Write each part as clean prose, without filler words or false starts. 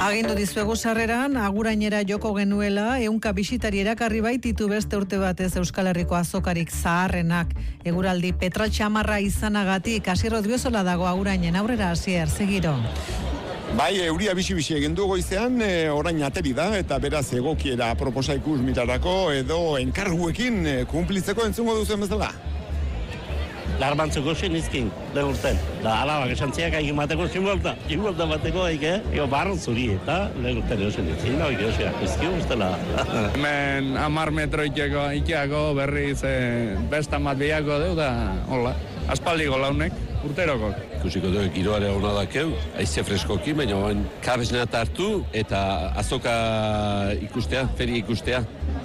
Agindu dizuegu sarreran, agurainera joko genuela, 100 bisitari erakarri baititu beste urte batez Euskal Herriko azokarik zaharrenak. Eguraldi petroltxamarra izanagatik, Asier Odriozola dago agurainen, aurrera Asier, segiro. Bai, euria bizi-bizi egin du goizean, orain ateri da, eta beraz egokiera proposa ikus mirarako, edo enkarguekin kumplitzeko entzungo duzen bezala. Larbantzeko zen izkin, lehurten. Da, alabak esantziak egin bateko zinbolta bateko ego barron zuri, eta lehurten eusen izkin, da, izki ustela. Hemen 10 metro ikeako berriz bestan bat biako deu, da, hola, aspaldiko launek, urteroko. Ikusiko dugu giroare hona dakeu, aize freskoki, baina kabesnea hartu eta azoka ikustea, feria ikustea.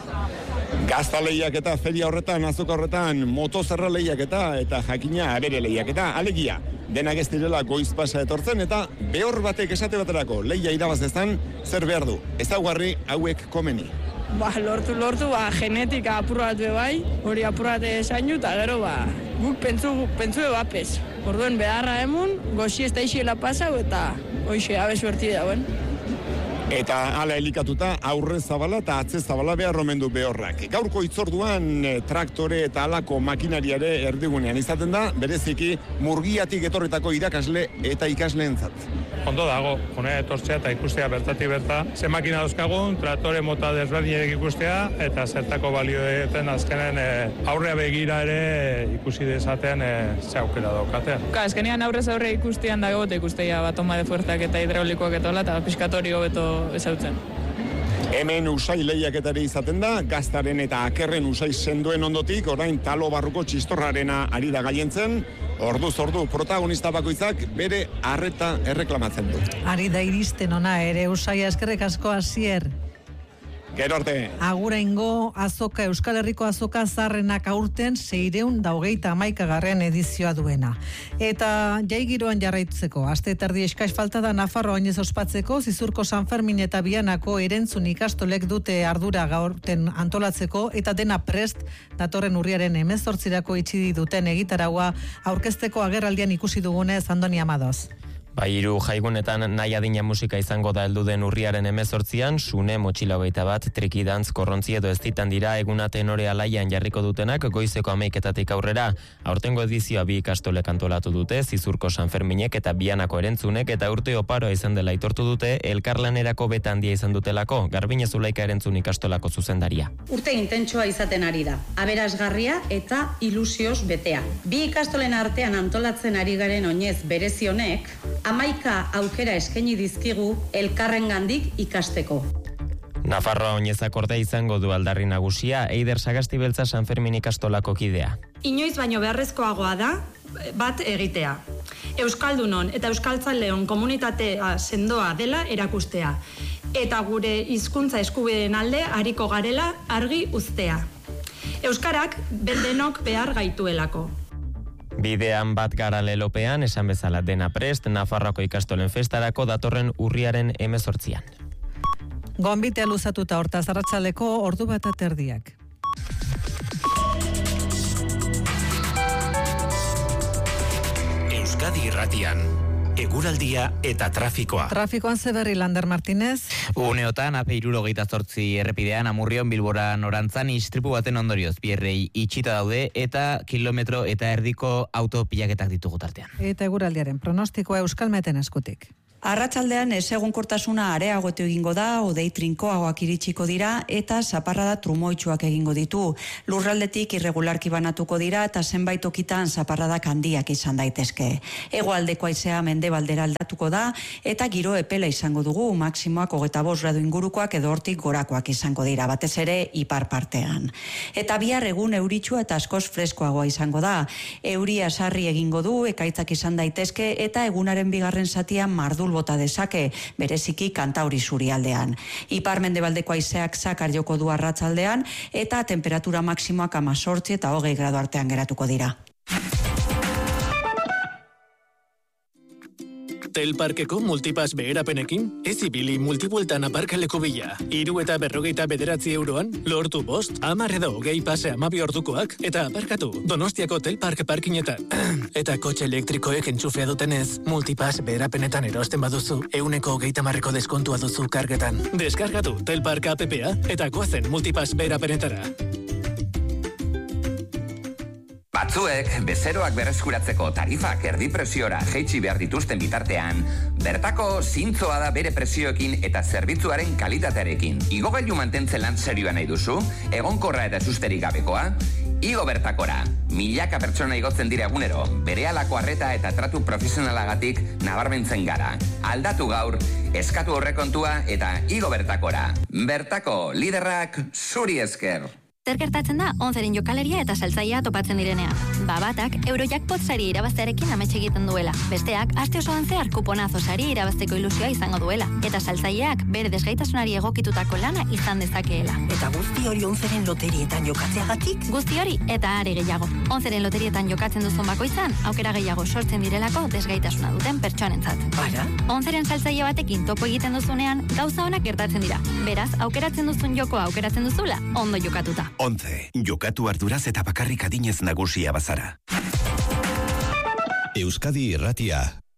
Gazta lehiaketa, feria horretan, azoka horretan, motozerra lehiaketa eta jakina abere lehiaketa, alegia. Denak ez direla goiz pasa etortzen eta behor batek esate baterako lehia irabaztezan zer behar du. Ezaugarri hauek komeni. Lortu, genetika apurratu bai, hori apurrate zainu eta gero guk pentsu ebapez. Orduen beharra emun, gozi ez da ixiela pasau eta hoxe abez berti dauen. Eta hala elikatuta aurre zabala eta atze zabala behar omendu behorrak. Gaurko itzorduan traktore eta alako makinariare erdigunean izaten da, bereziki murgiatik etorretako irakasle eta ikasleentzat. Ondo dago, hone etortzea eta ikustea bertatik berta. Ze makina dauzkagun, traktore mota desberdinek ikustea eta zertako balioetan azkenen aurrea begira ere ikusi dezaten ze aukera daukatean. Azkenean aurrez aurre ikustean dago ikustea bat toma de fuerzak eta hidraulikoak eta hola eta piskatorio beto ezautzen. Hemen usai lehiaketari izaten da, gaztaren eta akerren usai sendoen ondotik, orain talo barruko txistorrarena ari da gaientzen, orduz ordu protagonista bakoitzak bere arreta erreklamatzen du. Ari da iristen ona ere, usaia eskerrek asko Asier. Gero arte. Aguraingo azoka, Euskal Herriko azoka zaharrenak aurten 611 edizioa duena. Eta jai giroan jarraitzeko, aste terdi eskais falta da Nafarroa oinez ospatzeko, Zizurko San Fermin eta Bianako erentzun ikastolek dute ardura gaurten antolatzeko, eta dena prest datorren urriaren 18 itxi duten egitaragua aurkezteko agerraldian ikusi dugunez Andoni Amadoz. Hiru jaigunetan nahi adina musika izango da heldu den urriaren 18an, Sune, Motxila 21, Triki Dantz, Korrontzi edo Eztitan dira eguna tenore alaian jarriko dutenak goizeko 11 aurrera. Aurtengo edizioa 2 ikastolek antolatu dute, Zizurko San Ferminek eta Bianako erentzunek, eta urte oparoa izan dela aitortu dute, elkarlanerako beta handia izan dutelako, Garbine Zulaika erentzun ikastolako zuzendaria. Urte intentsua izaten ari da, aberasgarria eta ilusioz betea. 2 ikastolen artean antolatzen ari garen oinez berezionek, 11 aukera eskaini dizkigu elkarrengandik ikasteko. Nafarroa oinezak ordea izango du aldarri nagusia, Eider Sagasti Beltza San Fermin ikastolako kidea. Inoiz baino beharrezkoagoa da bat egitea. Euskaldunon eta euskaltzaleon komunitatea sendoa dela erakustea. Eta gure hizkuntza eskubideen alde ariko garela argi uztea. Euskarak denok behar gaituelako. Bidean bat gara lelopean, esan bezala dena prest, Nafarroako ikastolen festarako datorren urriaren 18an. Gonbitea luzatuta hortaz arratsaldeko ordu bat aterdiak. Euskadi Irratian, eguraldia eta trafikoa. Trafikoan zeberri Lander Martínez. Uneotan, AP 78 errepidean, Amurrion Bilbora norantzan istripu baten ondorioz, bierrei itxita daude eta kilometro eta erdiko autopilaketak ditugu tartean. Eta eguraldiaren pronostikoa Euskalmeten eskutik. Arratsaldean ezegonkortasuna areagotu egingo da, hodei trinkoagoak iritsiko dira eta zaparrada trumoitsuak egingo ditu. Lurraldetik irregularki banatuko dira eta zenbait tokitan zaparradak handiak izan daitezke. Hegoaldeko haizea mendebaldera aldatuko da eta giro epela izango dugu, maksimoak 25 gradu ingurukoak edo hortik gorakoak izango dira, batez ere ipar partean. Eta bihar egun euritsua eta askoz freskoagoa izango da. Euria sarri egingo du, ekaitzak izan daitezke eta egunaren bigarren zatian mardul bota dezake, bereziki Kantauri surialdean. Ipar mendebaldeko haizeak zakar joko du arratsaldean eta temperatura maksimoak 18 eta 20 gradu artean geratuko dira. Telparkeko multipass beherapenekin, ez ibili multibueltan aparkaleko bila. 3 eta 59 euroan, lortu 5, 10 edo 20 pase 12 ordukoak, eta aparkatu Donostiako Telpark parkinetan. Eta kotxe elektrikoek entxufea dutenez, multipass beherapenetan erosten baduzu, 130% deskontua duzu kargetan. Deskargatu Telpark app-a eta goazen multipass beherapenetara. Batzuek, bezeroak berreskuratzeko tarifak erdipresiora jaitsi behar dituzten bitartean, bertako zintzoa da bere presioekin eta zerbitzuaren kalitatearekin. Igogailu mantentze lan serioa nahi duzu, egonkorra eta susterik gabekoa, igo bertakora. Milaka pertsona igotzen dira egunero, berehalako arreta eta tratu profesionalagatik nabarmentzen gara. Aldatu gaur, eskatu aurrekontua eta igo bertakora. Bertako, liderrak zuri esker. Zer gertatzen da 11ren jokaleria eta saltzailea topatzen direnean. Batak Eurojackpot sari irabaztearekin amets egiten duela. Besteak aste osoan zehar kuponazo sari irabazteko ilusioa izango duela. Eta saltzaileak bere desgaitasunari egokitutako lana izan dezakeela. Eta guzti hori 11ren loterietan jokatzeagatik? Guzti hori eta are gehiago. 11ren loterietan jokatzen duzun bakoitzan, aukera gehiago sortzen direlako desgaitasuna duten pertsonentzat. Bara? 11ren saltzaile batekin topo egiten duzunean, gauza onak gertatzen dira. Beraz, aukeratzen duzun jokoa aukeratzen duzula, ondo jokatuta. 11. Jokatu arduraz eta bakarrik adinez nagusia bazara. Euskadi Irratia.